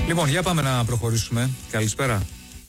Λοιπόν, για πάμε να προχωρήσουμε. Καλησπέρα.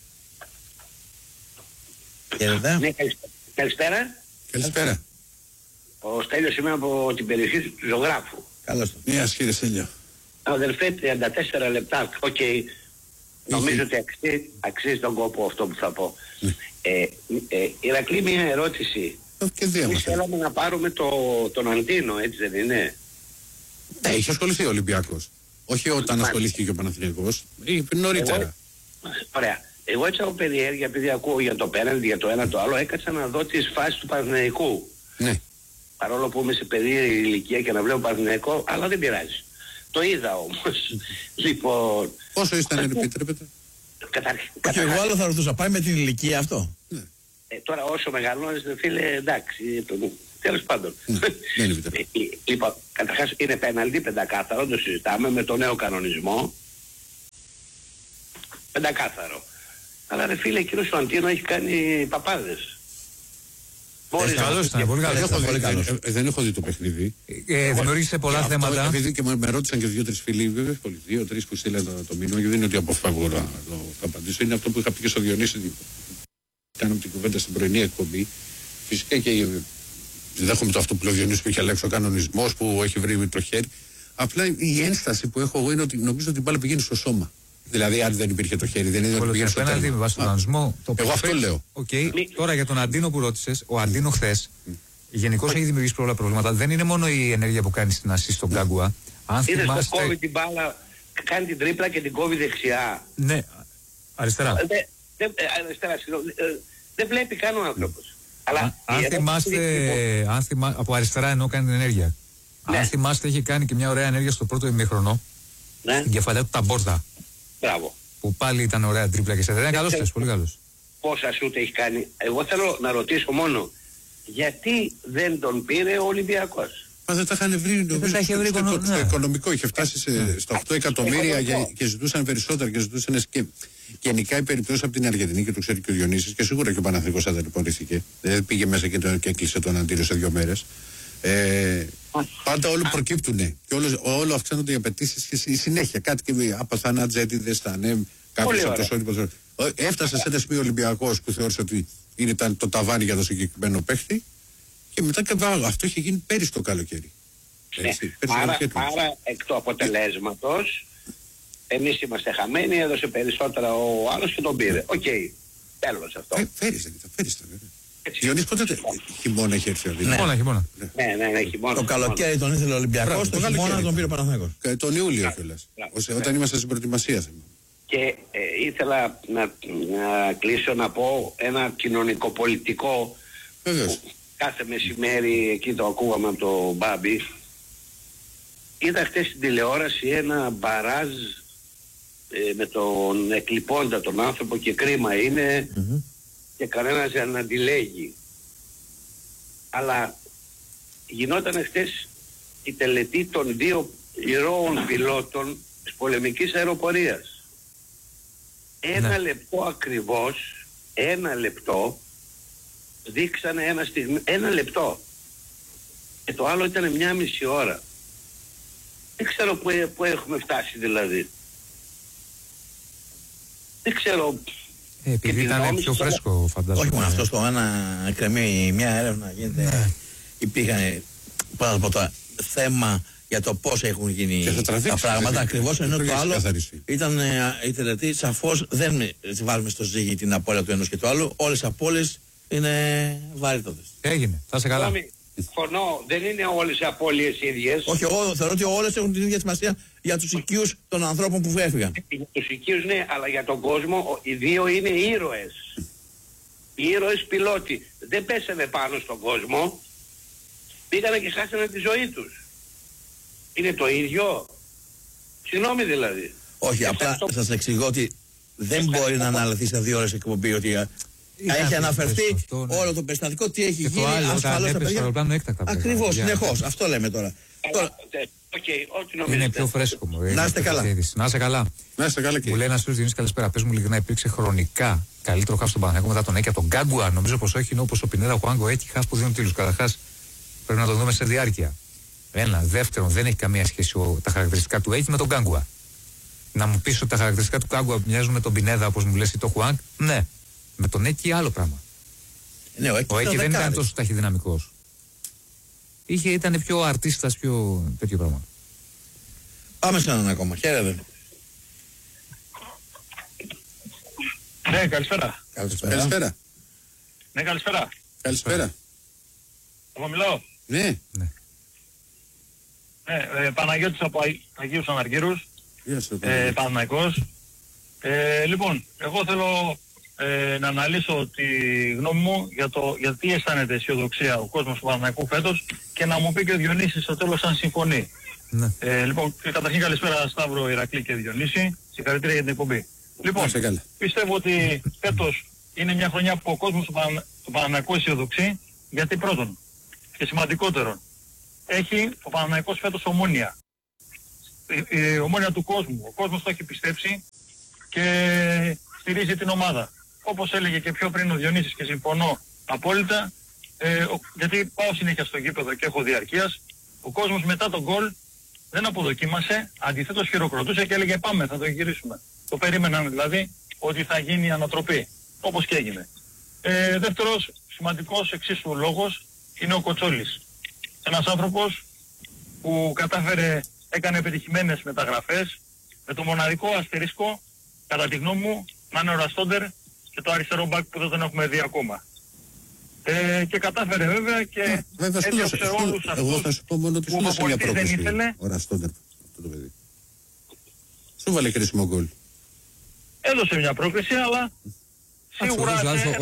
Ναι, καλησπέρα. Καλησπέρα. Ο Στέλιος είμαι από την περιοχή του Ζωγράφου. Καλώς το. Μία κύριε Στέλιο. Αδερφέ, 34 λεπτά. Οκ. Νομίζω ότι αξίζει τον κόπο αυτό που θα πω. Ηρακλή, μία ερώτηση. Εμείς θέλαμε να πάρουμε τον Αντίνο, έτσι δεν είναι? Ναι, είχε ασχοληθεί ο Ολυμπιακός. Όχι όταν ασχολήθηκε και ο Παναθηναϊκός. Νωρίτερα. Ωραία. Εγώ έτσι από περιέργεια, επειδή ακούω για το πέναλτι, για το ένα το άλλο, έκατσα να δω τις φάσεις του Παναθηναϊκού. Ναι. Παρόλο που είμαι σε περίεργη ηλικία και να βλέπω Παναθηναϊκό, αλλά δεν πειράζει. Το είδα όμως. Λοιπόν. Πόσο ήσταν, επιτρέπετε? Και εγώ άλλο θα ρωτούσα, πάει με την ηλικία αυτό? Ναι. Τώρα όσο μεγαλώνεις, φίλε, εντάξει. Τέλος πάντων. Λοιπόν, καταρχάς είναι πέναλτι, πεντακάθαρο, το συζητάμε με το νέο κανονισμό. Πεντακάθαρο. Αλλά ρε φίλε, εκείνος ο Αντίνο έχει κάνει παπάδες. Καλώς ήταν, πολύ καλός. Δεν έχω δει το παιχνίδι. Δημιούργησε πολλά θέματα. Επειδή και με ρώτησαν και 2-3 φίλοι, βέβαια, 2-3 που στείλαν το μήνυμα, και δεν είναι ότι αποφεύγω να το απαντήσω. Είναι αυτό που είχα πει και στο Διονύση. Κάναμε την κουβέντα στην πρωινή εκπομπή. Φυσικά και δέχομαι το αυτό που λέει ο Διονύσης που έχει αλλάξει ο κανονισμός, που έχει βρει το χέρι. Απλά η ένσταση που έχω εγώ είναι ότι νομίζω ότι η μπάλα πηγαίνει στο σώμα. Δηλαδή, αν δεν υπήρχε το χέρι, δεν είναι ότι πηγαίνει στο τέρμα. Με βάση τον κανονισμό. Εγώ αυτό λέω. Τώρα για τον Αντίνο που ρώτησες, ο Αντίνο χθες γενικώς έχει δημιουργήσει πολλά προβλήματα. Δεν είναι μόνο η ενέργεια που κάνει στην ασίστ στον Γκάγκουα. Είδες το κόβει την μπάλα, κάνει την τρίπλα και την κόβει δεξιά. Ναι, αριστερά. Αριστερά, δεν βλέπει καν ο άνθρωπος. Αν θυμάστε, από αριστερά ενώ κάνει την ενέργεια. Αν θυμάστε, έχει κάνει και μια ωραία ενέργεια στο πρώτο ημίχρονο. Στην κεφαλιά του Ταμπόρτα. Μπράβο. Που πάλι ήταν ωραία τρίπλα και σε δεν είναι καλός, πολύ καλός. Πόσα σούτ έχει κάνει? Εγώ θέλω να ρωτήσω μόνο, γιατί δεν τον πήρε ο Ολυμπιακός? Μα δεν τα είχαν βρει, στο οικονομικό είχε φτάσει στα 8 εκατομμύρια και ζητούσαν περισσότερα και ζητούσαν και γενικά οι περιπτώσεις από την Αργεντινή, και το ξέρει και ο Διονύσης, και σίγουρα και ο Παναθηναϊκός ανταποκρίθηκε. Δηλαδή πήγε μέσα και έκλεισε τον Αντίνο σε 2 μέρες. Πάντα όλο προκύπτουνε και όλο αυξάνονται οι απαιτήσεις και η συνέχεια. Κάτι και από θανάτζέτιδες, τα ανέμ, κάποιος από το σώμα. Έφτασε σε ένα σημείο Ολυμπιακός που θεώρησε ότι ήταν το ταβάνι για το συγκεκριμένο παίχτη, και μετά και αυτό είχε γίνει πέρυσι το καλοκαίρι. Άρα εκ του αποτελέσματος εμείς είμαστε χαμένοι, έδωσε περισσότερα ο άλλος και τον πήρε. Οκ, τέλος αυτό. Φέρεις βέβαια. Διονύση, πότε χειμώνα έχει έρθει? Χειμώνα. Ναι, χειμώνα. Το καλοκαίρι τον ήθελε ο Ολυμπιακός, το χειμώνα τον πήρε ο Παναθηναϊκός. Τον Ιούλιο κιόλας, όταν είμαστε στην προετοιμασία. Και ήθελα να κλείσω να πω ένα κοινωνικοπολιτικό που κάθε μεσημέρι εκεί το ακούγαμε από το Μπάμπη. Είδα χτες στην τηλεόραση ένα μπαράζ με τον εκλειπώντα τον άνθρωπο, και κρίμα είναι και κανένας δεν αντιλέγει. Αλλά γινόταν χτες η τελετή των 2 ηρώων πιλότων της πολεμικής αεροπορίας. Ένα λεπτό ακριβώς, 1 λεπτό δείξανε ένα λεπτό, και το άλλο ήταν 1,5 ώρα. Δεν ξέρω που έχουμε φτάσει δηλαδή. Δεν ξέρω. Επειδή ήταν πιο φρέσκο, φαντάζομαι. Όχι μόνο αυτό, στο ένα εκκρεμεί μια έρευνα, γίνεται. Υπήρχαν θέμα για το πώς έχουν γίνει τα πράγματα ακριβώς, ενώ το άλλο ήταν η τελετή. Σαφώς δεν βάλουμε στο ζύγι την απώλεια του ενός και του άλλου. Όλες οι απώλειες είναι βαρύτατες. Έγινε, θα σε καλά. Φωνώ, δεν είναι όλες οι απώλειες ίδιες. Όχι, εγώ θεωρώ ότι όλες έχουν την ίδια σημασία για τους οικείους των ανθρώπων που έφυγαν. Για τους οικείους ναι, αλλά για τον κόσμο οι 2 είναι ήρωες. Οι ήρωες πιλότοι δεν πέσανε πάνω στον κόσμο, πήγανε και χάσανε τη ζωή τους. Είναι το ίδιο? Συγγνώμη δηλαδή. Όχι, απλά σας εξηγώ ότι δεν μπορεί να αναλυθεί σε 2 ώρες εκπομπή ότι έχει αναφερθεί όλο το περιστατικό, τι έχει γίνει, ασφαλώς τα παιδιά. Ακριβώς, συνεχώς, αυτό λέμε τώρα. Είναι πιο φρέσκο μου. Να είστε καλά. Να είστε καλά. Μου λέει ένας φίλος Διονύση, καλησπέρα. Πες μου ειλικρινά, υπήρξε χρονικά καλύτερο χάφ στον Παναθηναϊκό μετά τον Έκη από τον Γκάγκουα? Νομίζω πως όχι, είναι όπως ο Πινέδα Χουάνγκο, έχει χάφ που δίνουν τίλους. Καταρχάς πρέπει να το δούμε σε διάρκεια. Ένα. Δεύτερον, δεν έχει καμία σχέση τα χαρακτηριστικά του Έκη με τον Γκάγκουα. Να μου πεις ότι τα χαρακτηριστικά του Κάγκουα μοιάζουν με τον Πινέδα, όπως μου λες, ή το Χουάνκ. Ναι. Με τον Έκη άλλο πράγμα. Ναι, ο Έκη δεν ήταν τόσο ταχυδυναμικός. Ήταν πιο αρτίστας, πιο τέτοιο πράγμα. Πάμε σε έναν ακόμα. Χαίρετε. Ναι, καλησπέρα. Καλησπέρα. Ναι, καλησπέρα. Καλησπέρα. Εγώ μιλάω. Ναι. Παναγιώτης από Αγίους Αναργύρους. Παναθηναϊκός. Λοιπόν, εγώ θέλω να αναλύσω τη γνώμη μου για τι αισθάνεται αισιοδοξία ο κόσμος του Παναθηναϊκού φέτος και να μου πει και ο Διονύσης στο τέλος αν συμφωνεί. Ναι. Λοιπόν, καταρχήν καλησπέρα Σταύρο, Ηρακλή και Διονύση. Συγχαρητήρια για την εκπομπή. Λοιπόν, πιστεύω ότι φέτος είναι μια χρονιά που ο κόσμος του Παναθηναϊκού αισιοδοξεί, γιατί πρώτον και σημαντικότερον έχει ο Παναθηναϊκός φέτος ομόνοια. Η ομόνοια του κόσμου. Ο κόσμος το έχει πιστέψει και στηρίζει την ομάδα. Όπως έλεγε και πιο πριν ο Διονύσης και συμφωνώ απόλυτα, γιατί πάω συνέχεια στο γήπεδο και έχω διαρκείας, ο κόσμος μετά τον γκολ δεν αποδοκίμασε, αντιθέτως χειροκροτούσε και έλεγε πάμε, θα το γυρίσουμε. Το περίμεναν δηλαδή ότι θα γίνει ανατροπή, όπως και έγινε. Δεύτερος σημαντικός εξίσου λόγος είναι ο Κοτσόλης. Ένας άνθρωπος που έκανε επιτυχημένες μεταγραφές, με το μοναδικό αστερίσκο, κατά τη γνώμη μου, να είναι ο Ραστόντερ και το αριστερό μπακ που δεν τον έχουμε δει ακόμα. Και κατάφερε βέβαια και έδιωξε όλους αυτούς που ο προπονητής δεν ήθελε. Ο Ραστόντερ, αυτό το παιδί. Σου βάλε κρίσιμο γκολ. Έδωσε μια πρόκριση, αλλά σίγουρα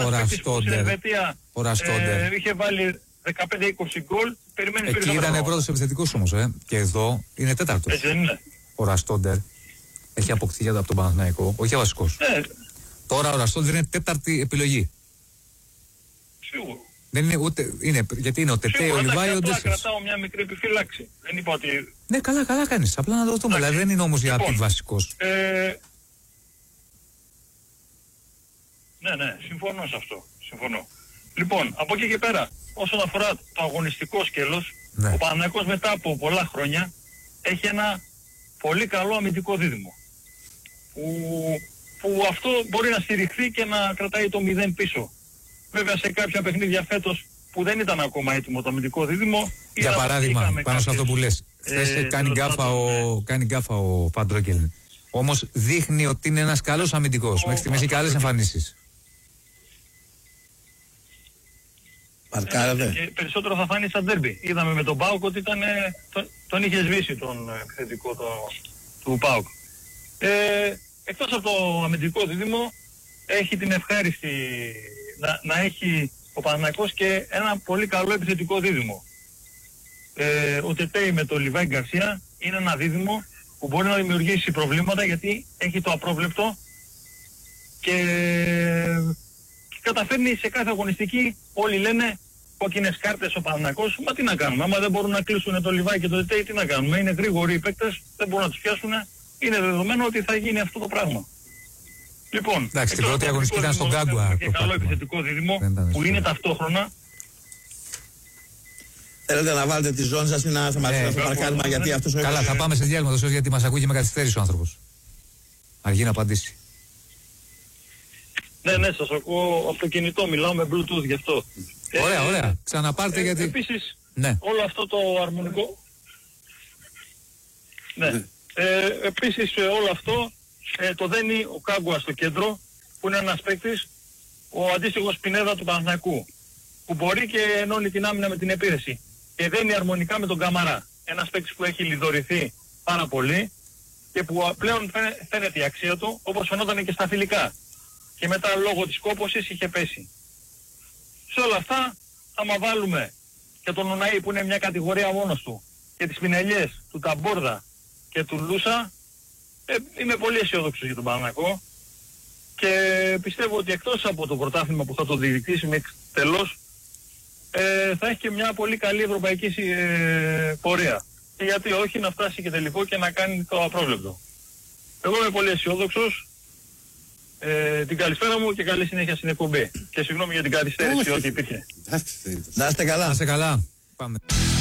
ο Ραστόντερ είχε βάλει 15-20 γκολ. Εκεί ήταν πρώτος επιθετικός όμως, και εδώ είναι τέταρτος. Έτσι δεν είναι? Ο Ραστόντερ έχει αποκτήσει από τον Παναθηναϊκό, όχι βασικός. Τώρα ο Ραστόντερ είναι τέταρτη επιλογή. Σίγουρα. Δεν είναι ούτε, γιατί είναι ο Τετέ, ο Λιβάη, ο Ντέσσερς. Κρατάω μια μικρή επιφύλαξη. Δεν είπα ότι... Ναι, καλά κάνεις. Απλά να το δούμε. Δηλαδή δεν είναι όμως για πει βασικός. Ναι, συμφωνώ σε αυτό. Συμφωνώ. Λοιπόν, από εκεί και πέρα, όσον αφορά το αγωνιστικό σκέλος, ο Παναθηναϊκός μετά από πολλά χρόνια έχει ένα πολύ καλό αμυντικό δίδυμο. Που αυτό μπορεί να στηριχθεί και να κρατάει το 0 πίσω. Βέβαια σε κάποια παιχνίδια φέτος που δεν ήταν ακόμα έτοιμο το αμυντικό δίδυμο. Για παράδειγμα, πάνω σε αυτό που λες, χθες κάνει γκάφα ο Φαντρόκελ. Όμως δείχνει ότι είναι ένας καλός αμυντικός. Μέχρι στιγμής έχει καλές εμφανίσεις. Και περισσότερο θα φάνει σαν ντέρμπι. Είδαμε με τον ΠΑΟΚ ότι τον είχε σβήσει τον επιθετικό του ΠΑΟΚ. Εκτός από το αμυντικό δίδυμο έχει την ευχάριστη να έχει ο Παναθηναϊκός και ένα πολύ καλό επιθετικό δίδυμο. Ο Τετέι με το Λιβάη Γκαρσία είναι ένα δίδυμο που μπορεί να δημιουργήσει προβλήματα γιατί έχει το απρόβλεπτο και καταφέρνει σε κάθε αγωνιστική. Όλοι λένε κόκκινες κάρτες ο Παναθηναϊκός. Μα τι να κάνουμε, άμα δεν μπορούν να κλείσουν το Λιβάη και το Τετέι, τι να κάνουμε? Είναι γρήγοροι οι παίκτες, δεν μπορούν να τους πιάσουν. Είναι δεδομένο ότι θα γίνει αυτό το πράγμα. Λοιπόν, εντάξει, την πρώτη αγωνιστική ήταν στον Κάγκουα. Και καλό επιθετικό δίδυμο που είναι ταυτόχρονα. Θέλετε να βάλετε τη ζώνη σας ή να σταματήσετε αυτό το παρκάρισμα, γιατί αυτός... Καλά, θα πάμε σε διάλειμμα τόσο γιατί μας ακούει και με καθυστέρηση ο άνθρωπος. Αργεί να απαντήσει. Ναι, σας ακούω από το κινητό, μιλάω με Bluetooth γι' αυτό. Ωραία. Ξαναπάρτε γιατί... Επίσης, όλο αυτό το αρμονικό... Επίσης όλο αυτό το δένει ο Κάγκουα στο κέντρο, που είναι ένας παίκτης, ο αντίστοιχος Πινέδα του Παναθηναϊκού, που μπορεί και ενώνει την άμυνα με την επίθεση και δένει αρμονικά με τον Καμαρά. Ένας παίκτης που έχει λιδωρηθεί πάρα πολύ και που πλέον φαίνεται η αξία του, όπως φαινόταν και στα φιλικά. Και μετά λόγω της κόπωσης είχε πέσει. Σε όλα αυτά, άμα βάλουμε και τον Ουναή που είναι μια κατηγορία μόνος του και τις πινελιές του Ταμπόρδα και του Λούσα, είμαι πολύ αισιόδοξος για τον Παναθηναϊκό και πιστεύω ότι εκτός από το πρωτάθλημα που θα το διεκδικήσει μέχρι τελώς, θα έχει και μια πολύ καλή ευρωπαϊκή πορεία. Και γιατί όχι να φτάσει και τελικό και να κάνει το απρόβλεπτο. Εγώ είμαι πολύ αισιόδοξος. Την καλησπέρα μου και καλή συνέχεια στην εκπομπή. Και συγγνώμη για την καθυστέρηση ό,τι υπήρχε. Να είστε καλά. Πάμε.